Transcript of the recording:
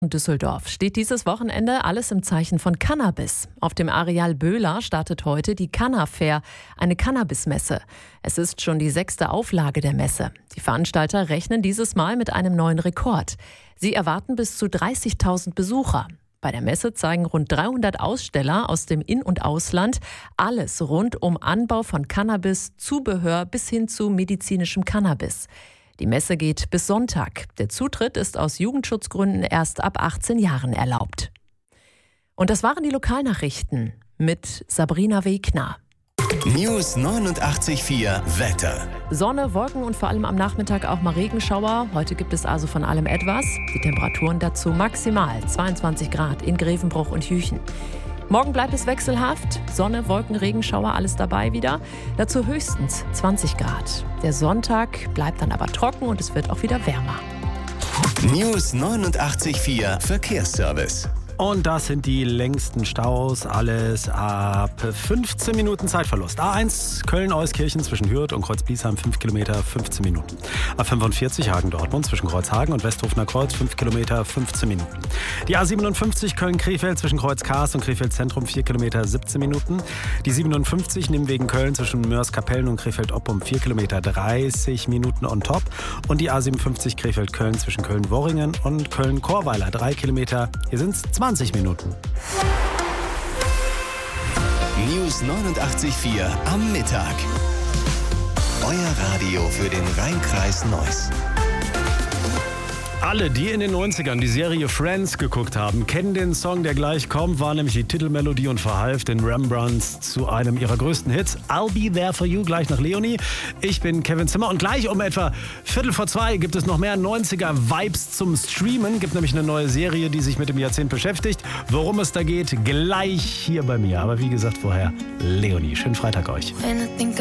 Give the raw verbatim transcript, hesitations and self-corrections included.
Düsseldorf steht dieses Wochenende alles im Zeichen von Cannabis. Auf dem Areal Böhler startet heute die Canna-Fair, eine Cannabismesse. Es ist schon die sechste Auflage der Messe. Die Veranstalter rechnen dieses Mal mit einem neuen Rekord. Sie erwarten bis zu dreißigtausend Besucher. Bei der Messe zeigen rund dreihundert Aussteller aus dem In- und Ausland alles rund um Anbau von Cannabis, Zubehör bis hin zu medizinischem Cannabis. Die Messe geht bis Sonntag. Der Zutritt ist aus Jugendschutzgründen erst ab achtzehn Jahren erlaubt. Und das waren die Lokalnachrichten mit Sabrina Wegner. News neunundachtzig Komma vier Wetter. Sonne, Wolken und vor allem am Nachmittag auch mal Regenschauer. Heute gibt es also von allem etwas. Die Temperaturen dazu maximal zweiundzwanzig Grad in Grevenbruch und Jüchen. Morgen bleibt es wechselhaft. Sonne, Wolken, Regenschauer, alles dabei wieder. Dazu höchstens zwanzig Grad. Der Sonntag bleibt dann aber trocken und es wird auch wieder wärmer. News neunundachtzig Komma vier Verkehrsservice. Und das sind die längsten Staus, alles ab fünfzehn Minuten Zeitverlust. A eins Köln-Euskirchen zwischen Hürth und Kreuz-Biesheim fünf Kilometer, fünfzehn Minuten. A fünfundvierzig Hagen-Dortmund zwischen Kreuzhagen und Westhofener Kreuz fünf Kilometer, fünfzehn Minuten. Die A siebenundfünfzig Köln-Krefeld zwischen Kreuz-Kaas und Krefeld-Zentrum vier Kilometer, siebzehn Minuten. Die siebenundfünfzig Nimwegen Köln zwischen Mörs-Kapellen und Krefeld-Oppum vier Kilometer, dreißig Minuten on top. Und die A siebenundfünfzig Krefeld-Köln zwischen Köln-Worringen und Köln-Chorweiler drei Kilometer. Hier sind es zwanzig Minuten. News neunundachtzig Komma vier am Mittag. Euer Radio für den Rhein-Kreis Neuss. Alle, die in den neunzigern die Serie Friends geguckt haben, kennen den Song, der gleich kommt, war nämlich die Titelmelodie und verhalf den Rembrandts zu einem ihrer größten Hits. I'll Be There For You, gleich nach Leonie. Ich bin Kevin Zimmer und gleich um etwa Viertel vor zwei gibt es noch mehr neunziger-Vibes zum Streamen. Gibt nämlich eine neue Serie, die sich mit dem Jahrzehnt beschäftigt. Worum es da geht, gleich hier bei mir. Aber wie gesagt vorher, Leonie. Schönen Freitag euch.